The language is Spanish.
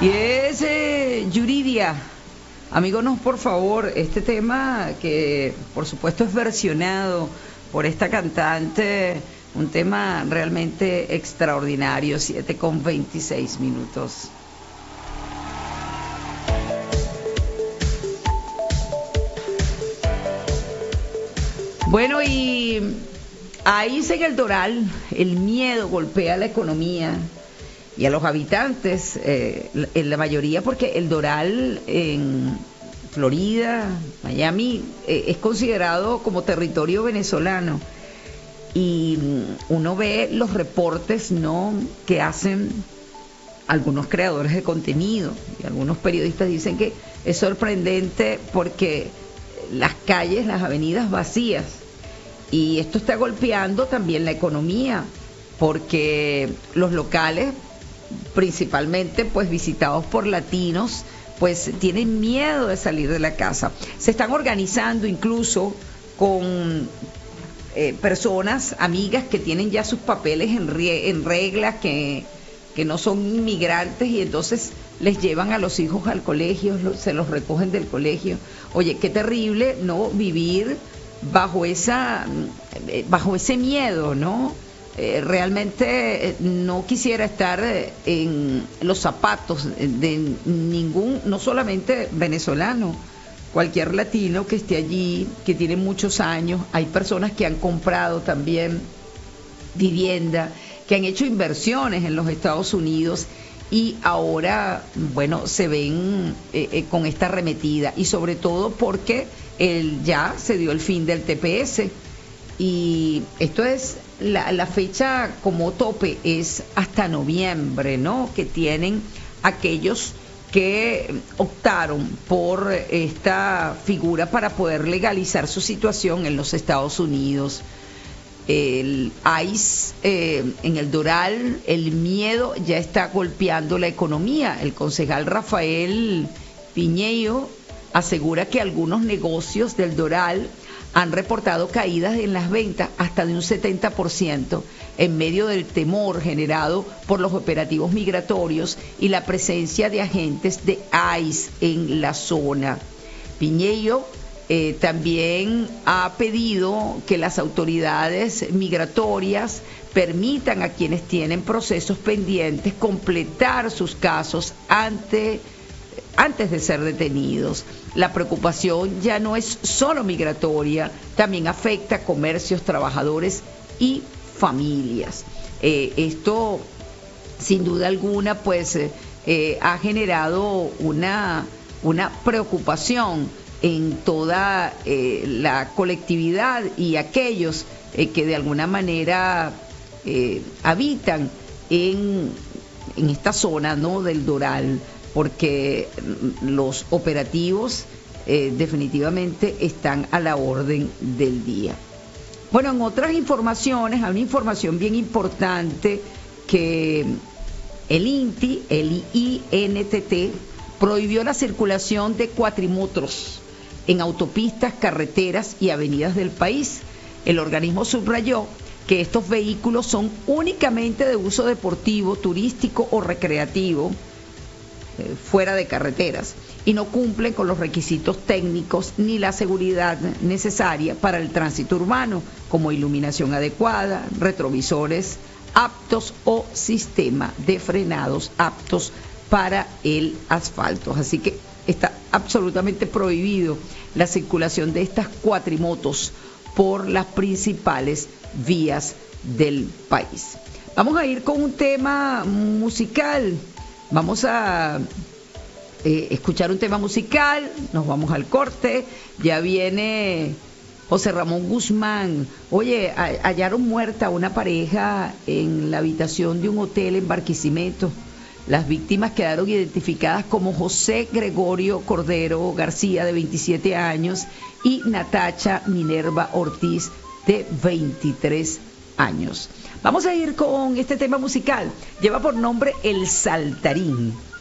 Y es Yuridia. Amigos, por favor, este tema que por supuesto es versionado por esta cantante, un tema realmente extraordinario, 7:26. Bueno, y ahí en el Doral, el miedo golpea la economía y a los habitantes, en la mayoría, porque el Doral en Florida, Miami, es considerado como territorio venezolano. Y uno ve los reportes, ¿no?, que hacen algunos creadores de contenido, y algunos periodistas dicen que es sorprendente porque las calles, las avenidas vacías, y esto está golpeando también la economía, porque los locales, principalmente pues visitados por latinos, pues tienen miedo de salir de la casa. Se están organizando incluso con personas, amigas que tienen ya sus papeles en regla, que no son inmigrantes, y entonces les llevan a los hijos al colegio, se los recogen del colegio. Oye, qué terrible no vivir bajo ese miedo, ¿no? Realmente no quisiera estar en los zapatos de ningún, no solamente venezolano, cualquier latino que esté allí, que tiene muchos años. Hay personas que han comprado también vivienda, que han hecho inversiones en los Estados Unidos y ahora, bueno, se ven con esta arremetida, y sobre todo porque ya se dio el fin del TPS, y esto es la fecha como tope, es hasta noviembre, ¿no?, que tienen aquellos que optaron por esta figura para poder legalizar su situación en los Estados Unidos. El ICE en el Doral, el miedo ya está golpeando la economía. El concejal Rafael Piñeiro asegura que algunos negocios del Doral han reportado caídas en las ventas hasta de un 70% en medio del temor generado por los operativos migratorios y la presencia de agentes de ICE en la zona. Piñeiro también ha pedido que las autoridades migratorias permitan a quienes tienen procesos pendientes completar sus casos antes de ser detenidos. La preocupación ya no es solo migratoria, también afecta a comercios, trabajadores y familias. Esto, sin duda alguna, pues ha generado una preocupación en toda la colectividad y aquellos que de alguna manera habitan en esta zona, ¿no?, del Doral, porque los operativos definitivamente están a la orden del día. Bueno, en otras informaciones, hay una información bien importante que el INTT prohibió la circulación de cuatrimotros en autopistas, carreteras y avenidas del país. El organismo subrayó que estos vehículos son únicamente de uso deportivo, turístico o recreativo, fuera de carreteras, y no cumplen con los requisitos técnicos ni la seguridad necesaria para el tránsito urbano, como iluminación adecuada, retrovisores aptos o sistema de frenados aptos para el asfalto. Así que está absolutamente prohibido la circulación de estas cuatrimotos por las principales vías del país. Vamos a ir con un tema musical. Vamos a escuchar un tema musical, nos vamos al corte, ya viene José Ramón Guzmán. Oye, hallaron muerta una pareja en la habitación de un hotel en Barquisimeto. Las víctimas quedaron identificadas como José Gregorio Cordero García, de 27 años, y Natacha Minerva Ortiz, de 23 años. Vamos a ir con este tema musical. Lleva por nombre El Saltarín.